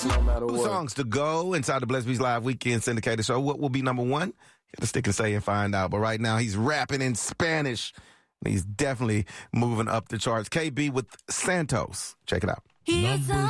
no matter Two what. songs to go inside the Blessed Beats Live Weekend Syndicated Show. What will be number one? You got to stick and say and find out. But right now, he's rapping in Spanish. He's definitely moving up the charts. KB with Santos. Check it out. Number